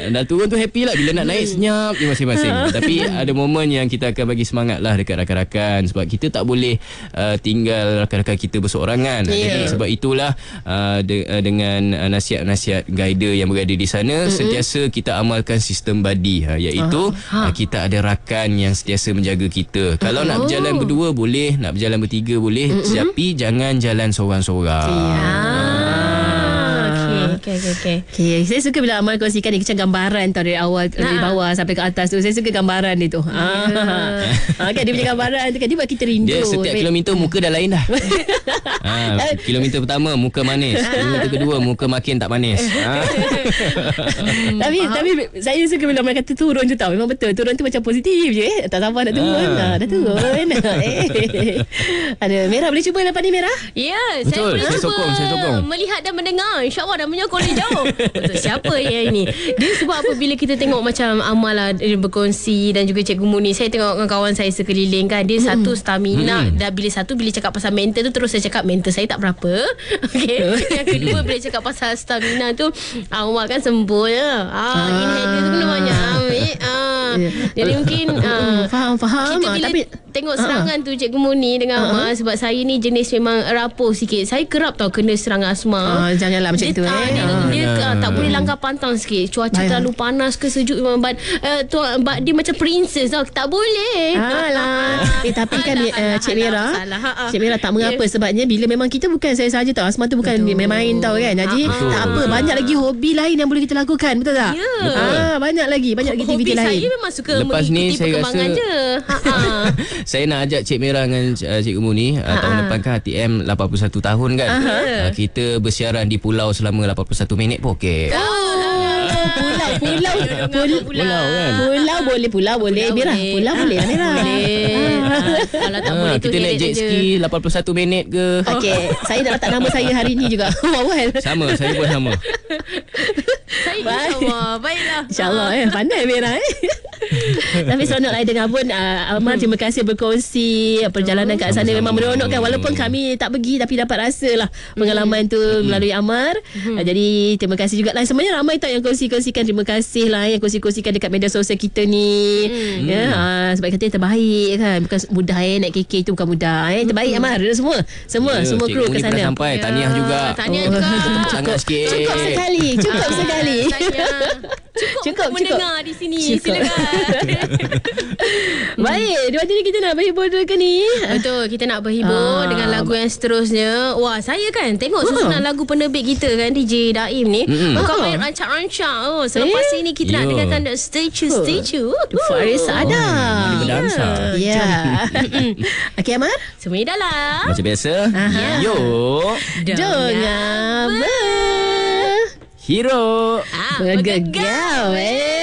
dah turun tu happy lah. Bila nak naik senyap je masing-masing. Tapi ada momen yang kita akan bagi semangat lah dekat rakan-rakan. Sebab kita tak boleh tinggal rakan-rakan kita berseorangan. Jadi sebab itulah dengan nasihat-nasihat guider yang berada di sana, sentiasa kita amalkan sistem buddy, iaitu kita ada rakan yang sentiasa menjaga kita. Kalau nak berjalan berdua boleh, nak berjalan bertiga boleh, tapi jangan jalan sorang-sorang. Okay. Saya suka bila Amal kongsikan ni macam gambaran tau, dari awal dari bawah sampai ke atas tu. Saya suka gambaran dia tu. Kan dia punya gambaran tu kan dia buat kita rindu. Dia setiap kilometer muka dah lain dah. Kilometer pertama muka manis, kilometer kedua muka makin tak manis. Tapi saya suka bila Amal kata turun tu tau. Memang betul, turun tu macam positif je. Tak sabar nak turun. Dah turun. Ada Merah, boleh cuba lepas ni Merah? Ya, betul, saya sokong. melihat dan mendengar. InsyaAllah dah menyokong dia jauh. Betul, siapa yang ini? Dia sebab apabila kita tengok macam Amal lah, dia berkongsi dan juga Cikgu Muni, saya tengok dengan kawan saya sekeliling kan, dia satu stamina. Dah bila cakap pasal mental tu, terus saya cakap mental saya tak berapa. Okay. Yang kedua bila cakap pasal stamina tu, Amal kan sembul inhaler tu kena banyak ambil. Jadi mungkin faham kita bila tengok serangan tu Cikgu Muni dengan Amal, sebab saya ni jenis memang rapuh sikit. Saya kerap tau kena serangan asma. Janganlah macam tu Dia tak boleh langgar pantang sikit. Cuaca terlalu panas ke sejuk memang dia macam princess tau. Tak boleh. Tapi kan Cik Merah, Cik Merah tak mengapa sebabnya bila memang kita bukan saya saja tau, asma tu bukan main-main tau kan. Jadi tak apa, banyak lagi hobi lain yang boleh kita lakukan. Betul tak? Banyak lagi aktiviti lain. Saya memang suka lepas mengikuti perkembangan je. Saya nak ajak Cik Merah dengan Cikgu Muni. Tahun depan kan HTM 81 tahun kan. Kita bersiaran di pulau selama 81 minit pun okey. Pulau boleh Merah. Pulau boleh Merah. Kalau tak boleh tu kita naik jet ski 81 minit ke. Okey, saya dah letak nama saya hari ni juga. Sama, saya pun sama. Saya insyaAllah. Baiklah, InsyaAllah pandai Merah Tapi seronok lah dengan Abun. Amal, terima kasih berkongsi perjalanan kat sana. Memang meronokkan. Walaupun kami tak pergi, tapi dapat rasa lah pengalaman tu melalui Amar. Jadi terima kasih juga lah. Sebenarnya ramai tau yang kongsi-kongsikan. Terima kasih lah yang kongsi-kongsikan dekat media sosial kita ni. Sebab katanya terbaik kan. Bukan mudah naik KK tu, bukan mudah terbaik Amar. Semua kru ke sana. Sampai tahniah juga. Tahniah juga. Sangat sikit. Cukup sekali. Cukup mendengar di sini. Silakan. Baik, dua hari kita nak berhibur dulu ke ni? Betul, kita nak berhibur dengan lagu yang seterusnya. Wah, saya kan tengok susunan lagu penerbit kita kan, DJ Daim ni. Kau main rancak-rancak. Selepas ini kita nak dengarkan Stay True Faris Adam. Boleh berdansa. Ya. Okey Amar, semuanya dalam macam biasa. Yo dengar Hero bergegau